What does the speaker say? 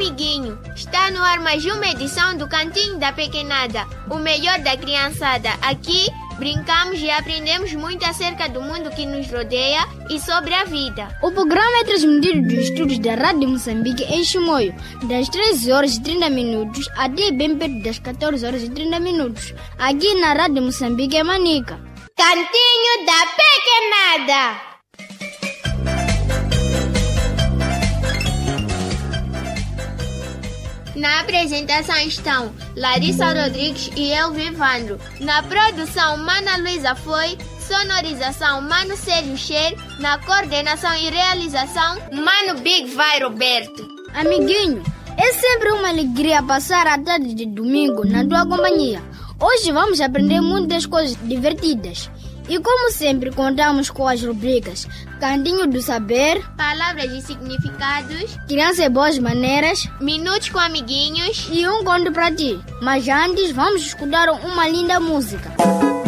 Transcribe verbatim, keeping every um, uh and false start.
amiguinho. Está no ar mais uma edição do Cantinho da Pequenada, o melhor da criançada. Aqui brincamos e aprendemos muito acerca do mundo que nos rodeia e sobre a vida. O programa é transmitido dos estúdios da Rádio Moçambique em Chimoio, das treze horas e trinta minutos até bem perto das quatorze horas e trinta minutos. Aqui na Rádio Moçambique é Manica. Cantinho da Pequenada. Na apresentação estão Larissa Rodrigues e Elvio Evandro. Na produção, Mana Luísa Foi. Sonorização, Mano Sérgio Cher. Na coordenação e realização, Mano Big Vai Roberto. Amiguinho, é sempre uma alegria passar a tarde de domingo na tua companhia. Hoje vamos aprender muitas coisas divertidas. E como sempre, contamos com as rubricas Cantinho do Saber, Palavras e Significados, Criança e Boas Maneiras, Minutos com Amiguinhos e um conto para ti. Mas antes, vamos escutar uma linda música.